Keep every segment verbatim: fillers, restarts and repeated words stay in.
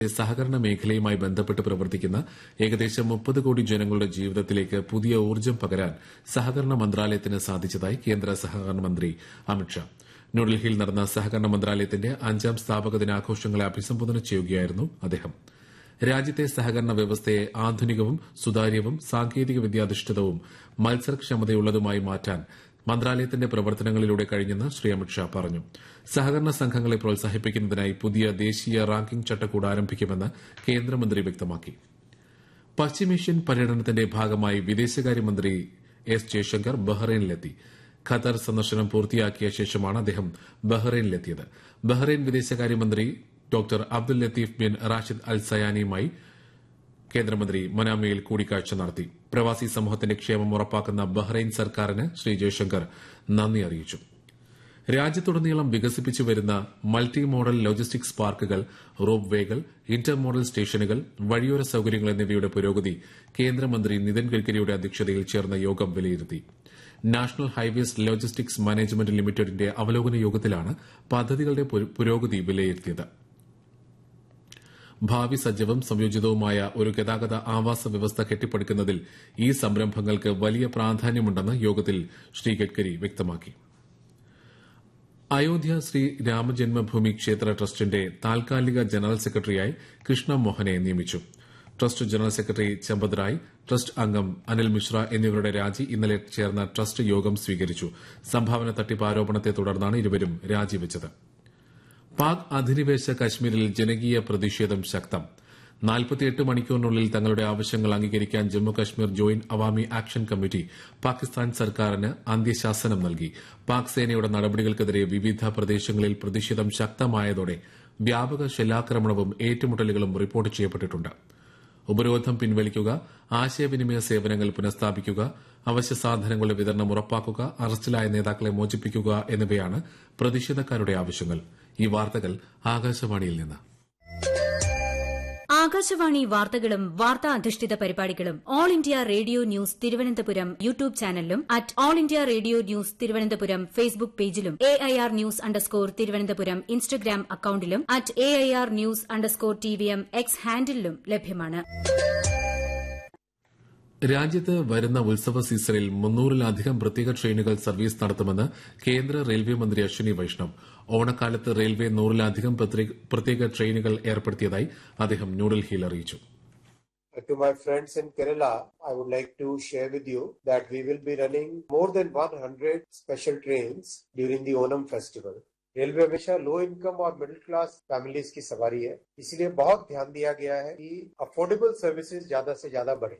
സഹകരണ മേഖലയുമായി ബന്ധപ്പെട്ട് പ്രവർത്തിക്കുന്ന ഏകദേശം മുപ്പത് കോടി ജനങ്ങളുടെ ജീവിതത്തിലേക്ക് പുതിയ ഊർജ്ജം പകരാൻ സഹകരണ മന്ത്രാലയത്തിന് സാധിച്ചതായി കേന്ദ്ര സഹകരണ മന്ത്രി അമിത്ഷാ. ന്യൂഡൽഹിയിൽ നടന്ന സഹകരണ മന്ത്രാലയത്തിന്റെ അഞ്ചാം സ്ഥാപക ദിനാഘോഷങ്ങളെ അഭിസംബോധന ചെയ്യുകയായിരുന്നു അദ്ദേഹം. രാജ്യത്തെ സഹകരണ വ്യവസ്ഥയെ ആധുനികവും സുതാര്യവും സാങ്കേതിക വിദ്യാധിഷ്ഠിതവും മത്സരക്ഷമതയുള്ളതുമായി മാറ്റാൻ മന്ത്രാലയത്തിന്റെ പ്രവർത്തനങ്ങളിലൂടെ കഴിഞ്ഞെന്ന് ശ്രീ അമിത്ഷാ പറഞ്ഞു. സഹകരണ സംഘങ്ങളെ പ്രോത്സാഹിപ്പിക്കുന്നതിനായി പുതിയ ദേശീയ റാങ്കിംഗ് ചട്ടക്കൂട് ആരംഭിക്കുമെന്ന് കേന്ദ്രമന്ത്രി വ്യക്തമാക്കി. പശ്ചിമേഷ്യൻ പര്യടനത്തിന്റെ ഭാഗമായി വിദേശകാര്യമന്ത്രി എസ് ജയശങ്കർ ബഹ്റൈനിലെത്തി. ഖത്തർ സന്ദർശനം പൂർത്തിയാക്കിയ ശേഷമാണ് അദ്ദേഹം ബഹ്റൈനിലെത്തിയത്. ബഹ്റൈൻ വിദേശകാര്യമന്ത്രി doctor Abdul Latheef bin Rashid അൽ സയാനിയുമായി കേന്ദ്രമന്ത്രി മനാമയിൽ കൂടിക്കാഴ്ച നടത്തി. പ്രവാസി സമൂഹത്തിന്റെ ക്ഷേമം ഉറപ്പാക്കുന്ന ബഹ്റൈൻ സർക്കാരിന് ശ്രീ ജയശങ്കർ നന്ദി അറിയിച്ചു. രാജ്യത്തുടനീളം വികസിപ്പിച്ചു വരുന്ന മൾട്ടി മോഡൽ ലോജിസ്റ്റിക്സ് പാർക്കുകൾ, റോപ്പ് വേകൾ, ഇന്റർ മോഡൽ സ്റ്റേഷനുകൾ, വഴിയോര സൌകര്യങ്ങൾ എന്നിവയുടെ പുരോഗതി കേന്ദ്രമന്ത്രി നിതിൻ ഗഡ്കരിയുടെ അധ്യക്ഷതയിൽ ചേർന്ന യോഗം വിലയിരുത്തി. നാഷണൽ ഹൈവേസ് ലോജിസ്റ്റിക്സ് മാനേജ്മെന്റ് ലിമിറ്റഡിന്റെ അവലോകന യോഗത്തിലാണ് പദ്ധതികളുടെ പുരോഗതി വിലയിരുത്തിയത്. ഭാവി സജ്ജവും സംയോജിതവുമായ ഒരു ഗതാഗത ആവാസ വ്യവസ്ഥ കെട്ടിപ്പടുക്കുന്നതിൽ ഈ സംരംഭങ്ങൾക്ക് വലിയ പ്രാധാന്യമുണ്ടെന്ന് യോഗത്തിൽ ശ്രീ ഗഡ്കരി വ്യക്തമാക്കി. അയോധ്യ ശ്രീ രാമജന്മഭൂമി ക്ഷേത്ര ട്രസ്റ്റിന്റെ താൽക്കാലിക ജനറൽ സെക്രട്ടറിയായി കൃഷ്ണ മോഹനെ നിയമിച്ചു. Trust general secretary Champat Rai, trust അംഗം അനിൽ മിശ്ര എന്നിവരുടെ രാജി ഇന്നലെ ചേർന്ന ട്രസ്റ്റ് യോഗം സ്വീകരിച്ചു. സംഭാവന തട്ടിപ്പ് ആരോപണത്തെ തുടർന്നാണ് ഇരുവരും രാജിവെച്ചത്. പാക് അധിനിവേശ കശ്മീരിൽ ജനകീയ പ്രതിഷേധം ശക്തം. നാൽപ്പത്തിയെട്ട് മണിക്കൂറിനുള്ളിൽ തങ്ങളുടെ ആവശ്യങ്ങൾ അംഗീകരിക്കാൻ Jammu Kashmir joint Awami action committee Pakistan സർക്കാരിന് അന്ത്യശാസനം നൽകി. പാക് സേനയുടെ നടപടികൾക്കെതിരെ വിവിധ പ്രദേശങ്ങളിൽ പ്രതിഷേധം ശക്തമായതോടെ വ്യാപക ഷെല്ലാക്രമണവും ഏറ്റുമുട്ടലുകളും റിപ്പോർട്ട് ചെയ്യപ്പെട്ടിട്ടുണ്ട്. ഉപരോധം പിൻവലിക്കുക, ആശയവിനിമയ സേവനങ്ങൾ പുനഃസ്ഥാപിക്കുക, അവശ്യ സാധനങ്ങളുടെ വിതരണം ഉറപ്പാക്കുക, അറസ്റ്റിലായ നേതാക്കളെ മോചിപ്പിക്കുക എന്നിവയാണ് പ്രതിഷേധക്കാരുടെ ആവശ്യങ്ങൾ. ഈ വാർത്തകൾ ആകാശവാണിയിൽ നിന്ന്. ആകാശവാണി വാർത്തകളും വാർത്താ അധിഷ്ഠിത പരിപാടികളും all India radio news Thiruvananthapuram YouTube ചാനലിലും at all India radio news Thiruvananthapuram Facebook പേജിലും A I R news underscore Thiruvananthapuram Instagram അക്കൌണ്ടിലും at A I R news underscore T V M X ഹാൻഡിലും ലഭ്യമാണ്. രാജ്യത്ത് വരുന്ന ഉത്സവ സീസണിൽ മുന്നൂറിലധികം പ്രത്യേക ട്രെയിനുകൾ സർവീസ് നടത്തുമെന്ന് കേന്ദ്ര റെയിൽവേ മന്ത്രി അശ്വിനി വൈഷ്ണവ്. ഓണക്കാലത്ത് റെയിൽവേ നൂറിലധികം പ്രത്യേക ട്രെയിനുകൾ ഏർപ്പെടുത്തിയതായി അദ്ദേഹം ന്യൂഡൽഹിയിൽ അറിയിച്ചു. To my friends in Kerala, I would like to share with you that we will be running more than one hundred special trains during the Onam festival. Railway हमेशा लो इनकम और middle class families की सवारी है, इसलिए बहुत ध्यान दिया गया है कि अफोर्डेबल सर्विसेज ज्यादा से ज्यादा बढ़े.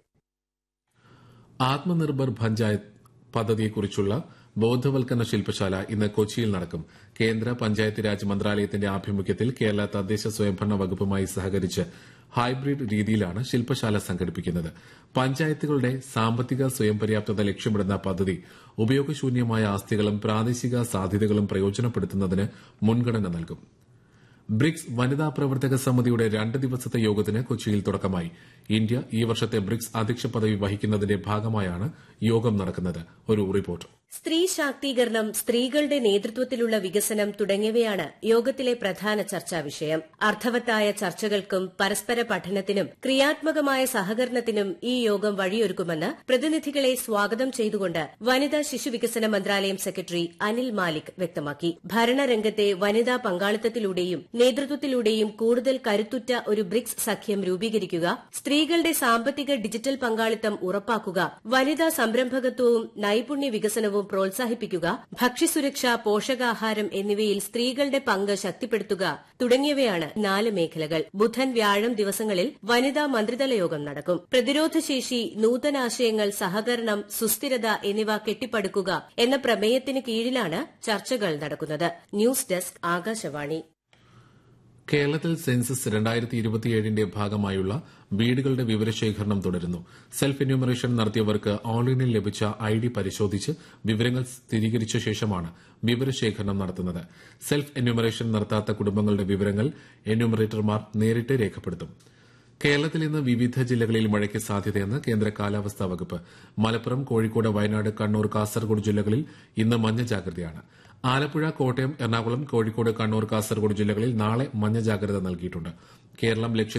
ആത്മനിർഭർ പഞ്ചായത്ത് പദ്ധതിയെക്കുറിച്ചുള്ള ബോധവൽക്കരണ ശില്പശാല ഇന്ന് കൊച്ചിയിൽ നടക്കും. കേന്ദ്ര പഞ്ചായത്ത് രാജ് മന്ത്രാലയത്തിന്റെ ആഭിമുഖ്യത്തിൽ കേരള തദ്ദേശ സ്വയംഭരണ വകുപ്പുമായി സഹകരിച്ച് ഹൈബ്രിഡ് രീതിയിലാണ് ശില്പശാല സംഘടിപ്പിക്കുന്നത്. പഞ്ചായത്തുകളുടെ സാമ്പത്തിക സ്വയം പര്യാപ്തത ലക്ഷ്യമിടുന്ന പദ്ധതി ഉപയോഗശൂന്യമായ ആസ്തികളും പ്രാദേശിക സാധ്യതകളും പ്രയോജനപ്പെടുത്തുന്നതിന് മുൻഗണന നൽകും. ബ്രിക്സ് വനിതാ പ്രവർത്തക സമിതിയുടെ രണ്ട് ദിവസത്തെ യോഗത്തിന് കൊച്ചിയിൽ തുടക്കമായി. ഇന്ത്യ ഈ വർഷത്തെ ബ്രിക്സ് അധ്യക്ഷ പദവി വഹിക്കുന്നതിന്റെ ഭാഗമായാണ് യോഗം നടക്കുന്നത്. ഒരു റിപ്പോർട്ട്. സ്ത്രീ ശാക്തീകരണം, സ്ത്രീകളുടെ നേതൃത്വത്തിലുള്ള വികസനം തുടങ്ങിയവയാണ് യോഗത്തിലെ പ്രധാന ചർച്ചാ വിഷയം. അർത്ഥവത്തായ ചർച്ചകൾക്കും പരസ്പര പഠനത്തിനും ക്രിയാത്മകമായ സഹകരണത്തിനും ഈ യോഗം വഴിയൊരുക്കുമെന്ന് പ്രതിനിധികളെ സ്വാഗതം ചെയ്തുകൊണ്ട് വനിതാ ശിശുവികസന മന്ത്രാലയം സെക്രട്ടറി അനിൽ മാലിക് വ്യക്തമാക്കി. ഭരണരംഗത്തെ വനിതാ പങ്കാളിത്തത്തിലൂടെയും നേതൃത്വത്തിലൂടെയും കൂടുതൽ കരുത്തുറ്റ ഒരു ബ്രിക്സ് സഖ്യം രൂപീകരിക്കുക, സ്ത്രീകളുടെ സാമ്പത്തിക ഡിജിറ്റൽ പങ്കാളിത്തം ഉറപ്പാക്കുക, വനിതാ സംരംഭകത്വവും നൈപുണ്യ വികസനവും പ്രോത്സാഹിപ്പിക്കുക, ഭക്ഷ്യസുരക്ഷ, പോഷകാഹാരം എന്നിവയിൽ സ്ത്രീകളുടെ പങ്ക് ശക്തിപ്പെടുത്തുക തുടങ്ങിയവയാണ് നാല് മേഖലകൾ. ബുധൻ, വ്യാഴം ദിവസങ്ങളിൽ വനിതാ മന്ത്രിതല യോഗം നടക്കും. പ്രതിരോധശേഷി, നൂതനാശയങ്ങൾ, സഹകരണം, സുസ്ഥിരത എന്നിവ കെട്ടിപ്പടുക്കുക എന്ന പ്രമേയത്തിന് കീഴിലാണ് ചർച്ചകൾ നടക്കുന്നത്. News desk, Akashvani. കേരളത്തിൽ സെൻസസ് രണ്ടായിരത്തി ഇരുപത്തിയേഴിന്റെ ഭാഗമായുള്ള വീടുകളുടെ വിവരശേഖരണം തുടരുന്നു. സെൽഫ് എന്യൂമറേഷൻ നടത്തിയവർക്ക് ഓൺലൈനിൽ ലഭിച്ച ഐ ഡി പരിശോധിച്ച് വിവരങ്ങൾ സ്ഥിരീകരിച്ച ശേഷമാണ് വിവരശേഖരണം നടത്തുന്നത്. സെൽഫ് എന്യൂമറേഷൻ നടത്താത്ത കുടുംബങ്ങളുടെ വിവരങ്ങൾ എന്യൂമറേറ്റർമാർ നേരിട്ട് രേഖപ്പെടുത്തും. കേരളത്തിൽ ഇന്ന് വിവിധ ജില്ലകളിൽ മഴയ്ക്ക് സാധ്യതയെന്ന് കേന്ദ്ര കാലാവസ്ഥാ വകുപ്പ്. മലപ്പുറം, കോഴിക്കോട്, വയനാട്, കണ്ണൂർ, കാസർഗോഡ് ജില്ലകളിൽ ഇന്ന് മഞ്ഞ ജാഗ്രതയാണ്. ആലപ്പുഴ, കോട്ടയം, എറണാകുളം, കോഴിക്കോട്, കണ്ണൂർ, കാസർഗോഡ് ജില്ലകളിൽ നാളെ മഞ്ഞ ജാഗ്രത നൽകിയിട്ടുണ്ട്. കേരളം, ലക്ഷദ്വീപ്